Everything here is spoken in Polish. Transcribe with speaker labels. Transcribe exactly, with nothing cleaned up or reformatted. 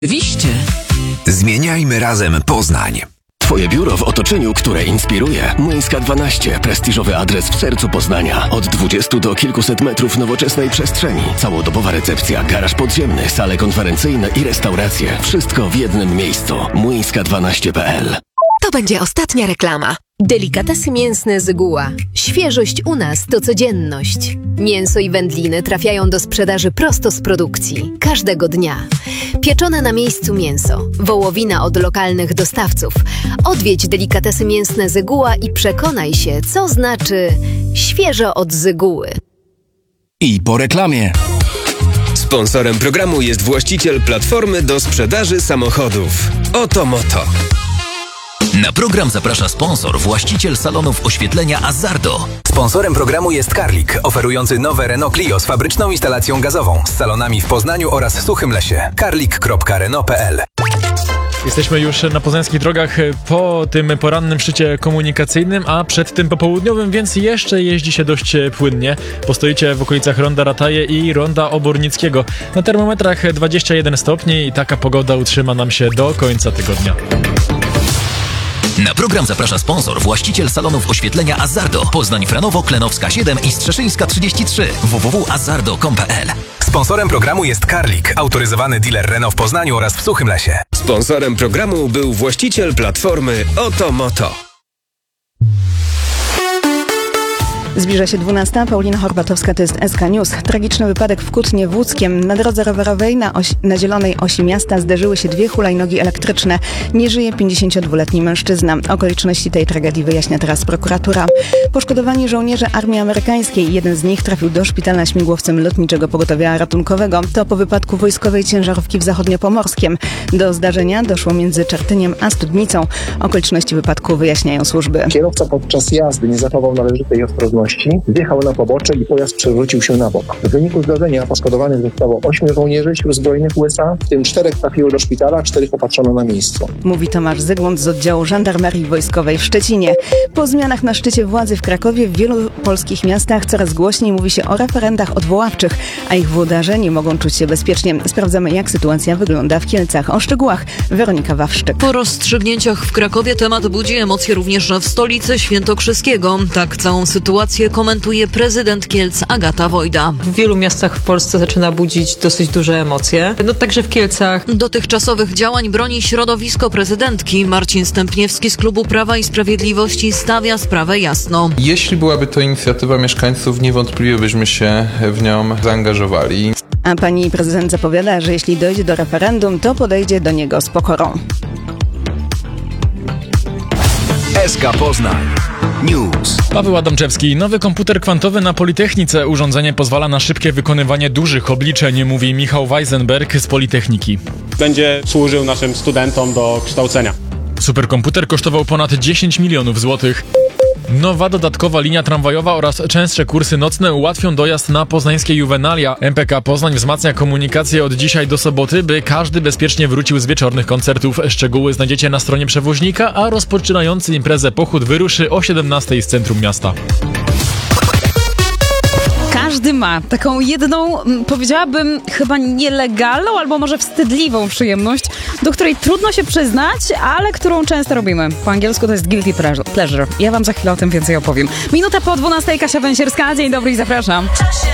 Speaker 1: Oczywiście.
Speaker 2: Zmieniajmy razem Poznań.
Speaker 3: Twoje biuro w otoczeniu, które inspiruje. Młyńska dwanaście. Prestiżowy adres w sercu Poznania. Od dwudziestu do kilkuset metrów nowoczesnej przestrzeni. Całodobowa recepcja, garaż podziemny, sale konferencyjne i restauracje. Wszystko w jednym miejscu. młyńska dwanaście kropka p l.
Speaker 4: To będzie ostatnia reklama. Delikatesy mięsne Zyguła. Świeżość u nas to codzienność. Mięso i wędliny trafiają do sprzedaży prosto z produkcji. Każdego dnia. Pieczone na miejscu mięso. Wołowina od lokalnych dostawców. Odwiedź Delikatesy mięsne Zyguła i przekonaj się, co znaczy świeżo od Zyguły.
Speaker 5: I po reklamie.
Speaker 6: Sponsorem programu jest właściciel platformy do sprzedaży samochodów. Oto Moto.
Speaker 7: Na program zaprasza sponsor, właściciel salonów oświetlenia Azzardo.
Speaker 2: Sponsorem programu jest Karlik, oferujący nowe Renault Clio z fabryczną instalacją gazową, z salonami w Poznaniu oraz Suchym Lesie. karlik kropka renault kropka p l.
Speaker 8: Jesteśmy już na poznańskich drogach po tym porannym szczycie komunikacyjnym, a przed tym popołudniowym, więc jeszcze jeździ się dość płynnie. Postoicie w okolicach Ronda Rataje i Ronda Obornickiego. Na termometrach dwadzieścia jeden stopni i taka pogoda utrzyma nam się do końca tygodnia.
Speaker 7: Na program zaprasza sponsor, właściciel salonów oświetlenia Azzardo. Poznań, Franowo, Klenowska siedem i Strzeszyńska trzydzieści trzy. w w w kropka azzardo kropka com kropka p l.
Speaker 2: Sponsorem programu jest Karlik, autoryzowany dealer Renault w Poznaniu oraz w Suchym Lesie.
Speaker 6: Sponsorem programu był właściciel platformy Oto Moto.
Speaker 9: Zbliża się dwunasta. Paulina Horbatowska, to jest S K News. Tragiczny wypadek w Kutnie-Włódzkiem. Na drodze rowerowej na, osi, na zielonej osi miasta zderzyły się dwie hulajnogi elektryczne. Nie żyje pięćdziesięciodwuletni mężczyzna. Okoliczności tej tragedii wyjaśnia teraz prokuratura. Poszkodowani żołnierze armii amerykańskiej. Jeden z nich trafił do szpitala śmigłowcem lotniczego pogotowia ratunkowego. To po wypadku wojskowej ciężarówki w Zachodniopomorskiem. Do zdarzenia doszło między Czartyniem a Studnicą. Okoliczności wypadku wyjaśniają służby.
Speaker 10: Kierowca podczas jazdy nie zachował należytej ostrożności. Wjechał na pobocze i pojazd przewrócił się na bok. W wyniku zdarzenia poszkodowanych zostało ośmiu żołnierzy sił zbrojnych U S A, w tym czterech trafiło do szpitala, czterech opatrzono na miejscu.
Speaker 9: Mówi Tomasz Zygmunt z oddziału Żandarmerii Wojskowej w Szczecinie. Po zmianach na szczycie władzy w Krakowie w wielu polskich miastach coraz głośniej mówi się o referendach odwoławczych, a ich włodarze nie mogą czuć się bezpiecznie. Sprawdzamy, jak sytuacja wygląda w Kielcach. O szczegółach Weronika Wawrzyk.
Speaker 1: Po rozstrzygnięciach w Krakowie temat budzi emocje również w stolicy świętokrzyskiego. Tak całą sytuację komentuje prezydent Kielc Agata Wojda.
Speaker 11: W wielu miastach w Polsce zaczyna budzić dosyć duże emocje. No także w Kielcach.
Speaker 1: Dotychczasowych działań broni środowisko prezydentki. Marcin Stępniewski z klubu Prawa i Sprawiedliwości stawia sprawę jasno.
Speaker 12: Jeśli byłaby to inicjatywa mieszkańców, niewątpliwie byśmy się w nią zaangażowali.
Speaker 9: A pani prezydent zapowiada, że jeśli dojdzie do referendum, to podejdzie do niego z pokorą.
Speaker 2: S K Poznań News.
Speaker 8: Paweł Adamczewski. Nowy komputer kwantowy na Politechnice. Urządzenie pozwala na szybkie wykonywanie dużych obliczeń, mówi Michał Weisenberg z Politechniki.
Speaker 13: Będzie służył naszym studentom do kształcenia.
Speaker 8: Superkomputer kosztował ponad dziesięć milionów złotych. Nowa dodatkowa linia tramwajowa oraz częstsze kursy nocne ułatwią dojazd na poznańskie juwenalia. M P K Poznań wzmacnia komunikację od dzisiaj do soboty, by każdy bezpiecznie wrócił z wieczornych koncertów. Szczegóły znajdziecie na stronie przewoźnika, a rozpoczynający imprezę pochód wyruszy o siedemnastej z centrum miasta.
Speaker 14: Każdy ma taką jedną, powiedziałabym, chyba nielegalną albo może wstydliwą przyjemność, do której trudno się przyznać, ale którą często robimy. Po angielsku to jest guilty pleasure. Ja wam za chwilę o tym więcej opowiem. Minuta po dwunastej, Kasia Węsierska. Dzień dobry i zapraszam.